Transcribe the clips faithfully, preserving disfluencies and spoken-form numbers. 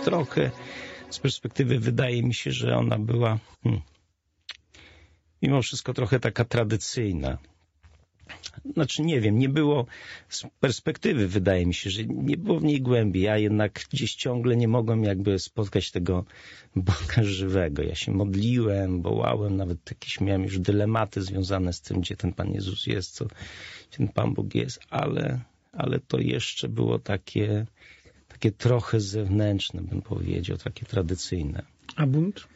trochę z perspektywy wydaje mi się, że ona była hmm, mimo wszystko trochę taka tradycyjna. Znaczy nie wiem, nie było z perspektywy wydaje mi się, że nie było w niej głębi. Ja jednak gdzieś ciągle nie mogłem jakby spotkać tego Boga żywego. Ja się modliłem, wołałem, nawet jakieś miałem już dylematy związane z tym, gdzie ten Pan Jezus jest, co, gdzie ten Pan Bóg jest, ale, ale to jeszcze było takie, takie trochę zewnętrzne, bym powiedział, takie tradycyjne. A bunt?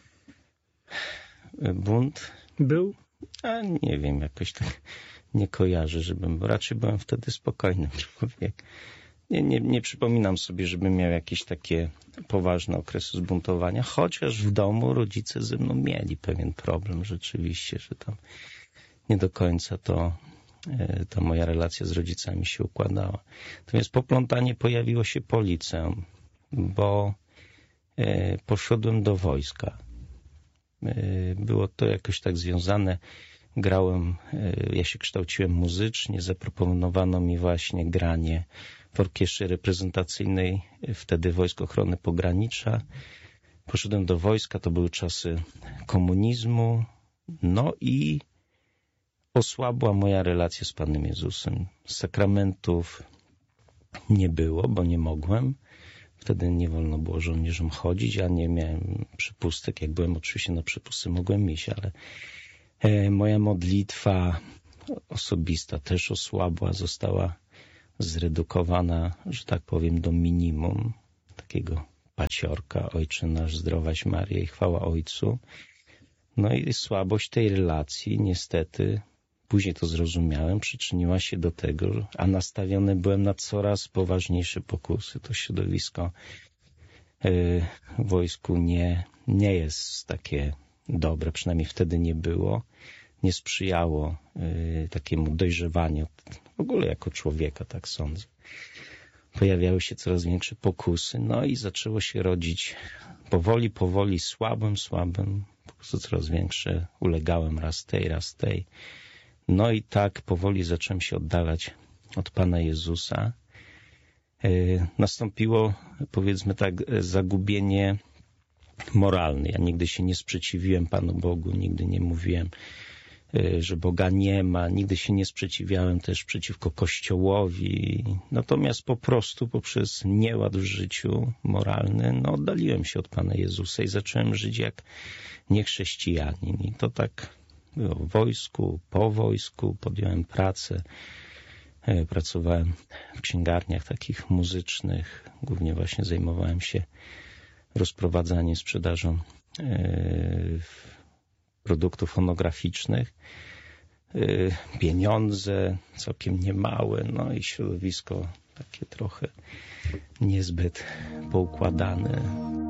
Bunt? Był? A nie wiem, jakoś tak nie kojarzę, żebym, raczej byłem wtedy spokojnym człowiekiem. Nie, nie, nie przypominam sobie, żebym miał jakieś takie poważne okresy zbuntowania, chociaż w domu rodzice ze mną mieli pewien problem rzeczywiście, że tam nie do końca to ta moja relacja z rodzicami się układała. Natomiast poplątanie pojawiło się po liceum, bo poszedłem do wojska. Było to jakoś tak związane. Grałem, ja się kształciłem muzycznie, zaproponowano mi właśnie granie w orkiestrze reprezentacyjnej, wtedy Wojsk Ochrony Pogranicza. Poszedłem do wojska, to były czasy komunizmu, no i osłabła moja relacja z Panem Jezusem. Sakramentów nie było, bo nie mogłem. Wtedy nie wolno było żołnierzom chodzić, ja nie miałem przypustek. Jak byłem oczywiście na przypusty, mogłem iść, ale moja modlitwa osobista też osłabła, została zredukowana, że tak powiem, do minimum takiego paciorka. Ojcze nasz, zdrowaś Maryjo i chwała Ojcu. No i słabość tej relacji niestety, później to zrozumiałem, przyczyniła się do tego, a nastawiony byłem na coraz poważniejsze pokusy. To środowisko w wojsku nie, nie jest takie dobre, przynajmniej wtedy nie było, nie sprzyjało y, takiemu dojrzewaniu, w ogóle jako człowieka, tak sądzę. Pojawiały się coraz większe pokusy, no i zaczęło się rodzić powoli, powoli, słabym, słabym, po prostu coraz większe, ulegałem raz tej, raz tej. No i tak powoli zacząłem się oddalać od Pana Jezusa. Y, nastąpiło, powiedzmy tak, zagubienie moralny. Ja nigdy się nie sprzeciwiłem Panu Bogu, nigdy nie mówiłem, że Boga nie ma, nigdy się nie sprzeciwiałem też przeciwko Kościołowi. Natomiast po prostu poprzez nieład w życiu moralny, no oddaliłem się od Pana Jezusa i zacząłem żyć jak niechrześcijanin. I to tak było w wojsku, po wojsku, podjąłem pracę. Pracowałem w księgarniach takich muzycznych, głównie właśnie zajmowałem się rozprowadzaniem, sprzedażą yy, produktów fonograficznych. Yy, pieniądze całkiem niemałe, no i środowisko takie trochę niezbyt poukładane.